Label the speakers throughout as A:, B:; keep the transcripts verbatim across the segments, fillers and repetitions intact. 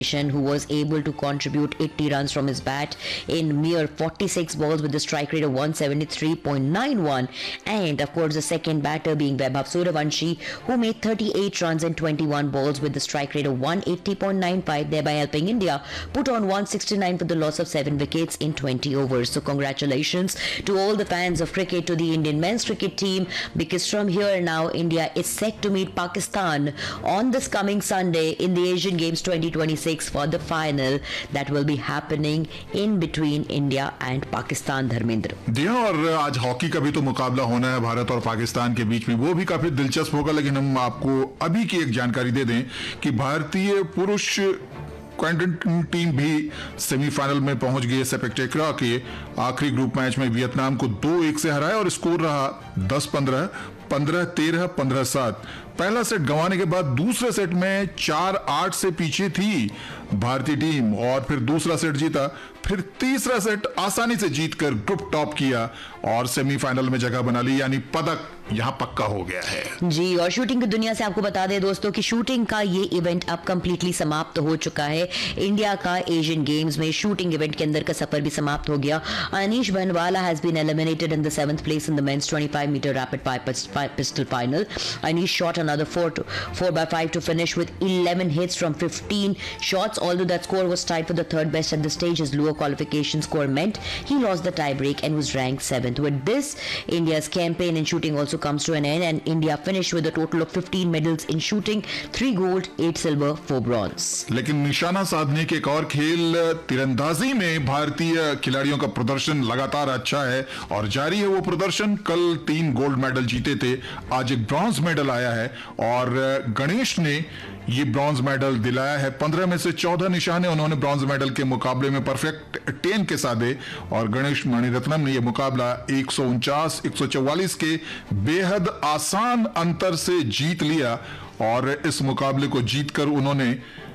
A: who was able to contribute eighty runs from his bat in mere forty-six balls with a strike rate of one seventy-three point nine one, and of course the second batter being Vaibhav Suryavanshi, who made thirty-eight runs in twenty-one balls with a strike rate of one eighty point nine five, thereby helping India put on one sixty-nine for the loss of seven wickets in twenty overs. So congratulations to all the fans of cricket, to the Indian men's cricket team, because from here now India is set to meet Pakistan on this coming Sunday in the Asian Games twenty twenty-six for the final that will be happening in between India and Pakistan. Dharmendra
B: ji हाँ, और आज hockey का भी तो मुकाबला होना है भारत और पाकिस्तान के बीच में, वो भी काफी दिलचस्प होगा। लेकिन हम आपको अभी की एक जानकारी दे दें कि भारतीय पुरुष क्वाड्रंट टीम भी सेमीफाइनल में पहुंच गई है। सेपेक्टेक्रा के आखिरी ग्रुप मैच में वियतनाम को दो एक से हराया और स्कोर रहा दस पंद्रह, पंद्रह तेरह, पंद्रह सात। पहला सेट गंवाने के बाद दूसरे सेट में चार आठ से पीछे थी भारतीय टीम और फिर दूसरा सेट जीता, फिर तीसरा सेट आसानी से जीतकर ग्रुप टॉप किया और सेमीफाइनल में जगह बना ली, यानी पदक यहां पक्का हो गया है
A: जी। और शूटिंग की दुनिया से आपको बता दें दोस्तों कि शूटिंग का ये इवेंट अब कंप्लीटली समाप्त हो चुका है। इंडिया का एशियन गेम्स में शूटिंग इवेंट के अंदर का सफर भी समाप्त हो गया। अनीश बनवाला has been eliminated in the seventh place in the mains twenty-five meter rapid pistol final. Anish shot another four to four by five to finish with eleven hits from fifteen shots. Although that score was tied for the third best at the stage, his lower qualification score meant he lost the tie break and was ranked seventh. With this, India's campaign in shooting also comes to an end, and India finished with a total of fifteen medals in shooting, three gold, eight silver, four bronze.
B: लेकिन निशाना साधने के एक और खेल तीरंदाजी में भारतीय खिलाड़ियों का प्रदर्शन लगातार अच्छा है और जारी है वो प्रदर्शन। कल तीन गोल्ड मेडल जीते थे, आज एक ब्रॉन्ज मेडल आया है और गणेश ने ये ब्रॉन्ज मेडल दिलाया है। पंद्रह में से चौदह निशाने उन्होंने ब्रॉन्ज मेडल के मुकाबले में परफेक्ट टेन के साधे और गणेश मणिरत्नम ने यह मुकाबला एक सौ उनचास एक सौ चौवालीस के बेहद आसान अंतर से जीत लिया और इस मुकाबले को जीतकर उन्होंने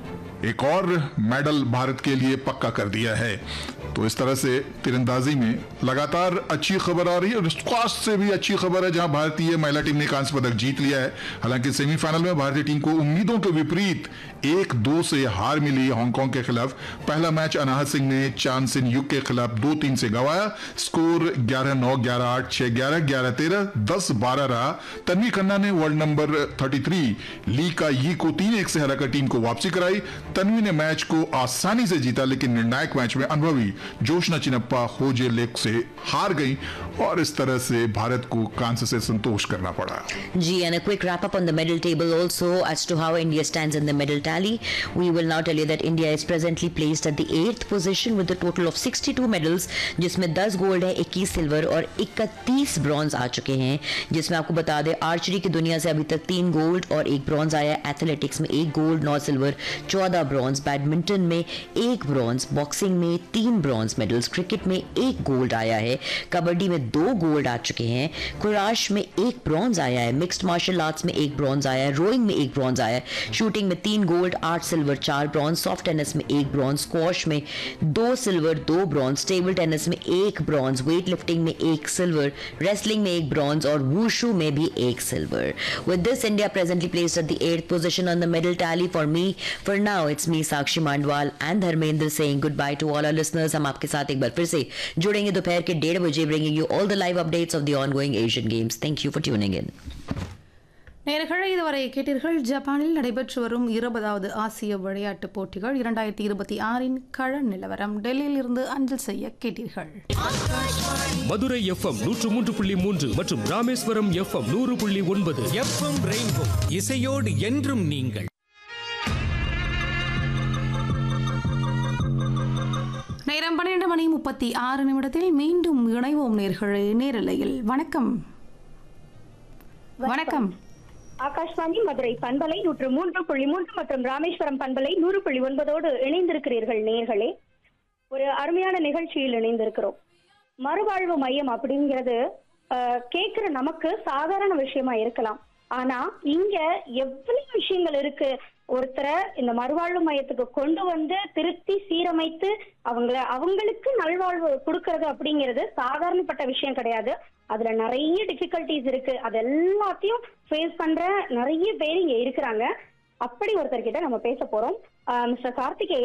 B: एक और मेडल भारत के लिए पक्का कर दिया है। तो इस तरह से तीरंदाजी में लगातार अच्छी खबर आ रही है और स्क्वाश से भी अच्छी खबर है जहां भारतीय महिला टीम ने कांस्य पदक जीत लिया है। हालांकि सेमीफाइनल में भारतीय टीम को उम्मीदों के विपरीत एक दो से हार मिली हांगकांग के खिलाफ। पहला मैच अनाहत सिंह ने चांद सिन युग के खिलाफ दो तीन से गंवाया। स्कोर ग्यारह नौ, ग्यारह आठ, छह ग्यारह, ग्यारह तेरह, दस बारह रहा। तन्वी खन्ना ने वर्ल्ड नंबर तैंतीस ली का यी को तीन एक से हराकर टीम को वापसी कराई। तन्वी ने मैच को आसानी से जीता, लेकिन निर्णायक मैच में अनुभवी जोशना चिनप्पा होजे लेक से हार गई और इस तरह से भारत को कांस्य से संतोष करना पड़ा
A: जी। And a quick wrap up on the medal table also as to how India stands in the medal tally. We will now tell you that India is presently placed at the eighth position with a total of sixty-two medals, जिसमें दस gold है, इक्कीस silver और इकतीस bronze आ चुके हैं। जिसमें आपको बता दें आर्चरी की दुनिया से अभी तक तीन गोल्ड और एक ब्रॉन्ज आया, एथलेटिक्स में एक गोल्ड, नौ सिल्वर, चौदह ब्रॉन्ज, बैडमिंटन में एक ब्रॉन्ज, बॉक्सिंग में तीन ब्रॉन्ज मेडल्स, क्रिकेट में एक गोल्ड आया है, कबड्डी में दो गोल्ड आ चुके हैं, कुराश में एक ब्रॉन्ज आया है, मिक्स्ड मार्शल आर्ट्स में एक ब्रॉन्ज आया है, रोइंग में एक ब्रॉन्ज आया है, शूटिंग में तीन गोल्ड, आठ सिल्वर, चार ब्रॉन्ज, सॉफ्ट टेनिस में एक ब्रॉन्ज, स्क्वॉश में दो सिल्वर, दो ब्रॉन्ज, टेबल टेनिस में एक ब्रॉन्ज, वेट लिफ्टिंग में एक सिल्वर, रेसलिंग में एक ब्रॉन्ज और वुशू में भी एक silver. With this, India presently placed at the eighth position on the medal tally. For me, for now, it's me, Sakshi Mandwal and Dharmendra saying goodbye to all our listeners. हम आपके साथ एक बार फिर से जुड़ेंगे दोपहर के डेढ़ बजे, bringing you all the live updates of the ongoing Asian Games. Thank you for tuning in.
C: நேயர்களே, இதுவரை கேட்டீர்கள் ஜப்பானில் நடைபெற்று வரும் இருபதாவது ஆசிய விளையாட்டுப் போட்டிகள் இரண்டாயிரத்தி இருபத்தி ஆறின் கள நிலவரம் டெல்லியில் இருந்து அஞ்சல் செய்ய கேட்டீர்கள்.
D: மதுரை எஃப்எம் நூற்று மூன்று புள்ளி மூன்று மற்றும் ராமேஸ்வரம் எஃப்எம் நூறு புள்ளி ஒன்பது.
E: எஃப்எம் ரெயின்போ இசையோடு என்றும் நீங்கள்.
C: நேரம் பன்னிரண்டு மணி முப்பத்தி ஆறு நிமிடத்தில் மீண்டும் இணைவோம் நேயர்களே நேரலையில். வணக்கம் வணக்கம்.
F: ஆகாஷ்வாணி மதுரை பண்பலை நூற்று மூன்று புள்ளி மூன்று மற்றும் ராமேஸ்வரம் பண்பலை நூறு புள்ளி ஒன்பதோடு இணைந்திருக்கிறீர்கள் நேயர்களே. ஒரு அருமையான நிகழ்ச்சியில் இணைந்திருக்கிறோம். மறுவாழ்வு மையம் அப்படிங்கிறது கேட்கிற நமக்கு சாதாரண விஷயமா இருக்கலாம். ஆனா இங்க எவ்வளவு விஷயங்கள் இருக்கு. ஒருத்தரை இந்த மறுவாழ்வு மையத்துக்கு கொண்டு வந்து திருத்தி சீரமைத்து அவங்கள அவங்களுக்கு நல்வாழ்வு கொடுக்கறது அப்படிங்கிறது சாதாரணப்பட்ட விஷயம் கிடையாது. அதுல நிறைய டிஃபிகல்டிஸ் இருக்கு. அது எல்லாத்தையும் ஃபேஸ் பண்ற நிறைய பேர் இங்க இருக்கிறாங்க. அப்படி ஒருத்தர் கிட்ட நம்ம பேச போறோம். மிஸ்டர் கார்த்திகேயன்